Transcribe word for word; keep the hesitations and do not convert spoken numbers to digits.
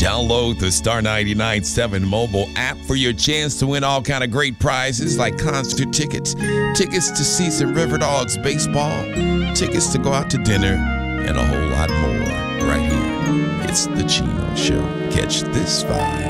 Download the Star ninety-nine point seven mobile app for your chance to win all kind of great prizes like concert tickets, tickets to see some River Dogs baseball, tickets to go out to dinner, and a whole lot more right here. It's The Chino Show. Catch this vibe.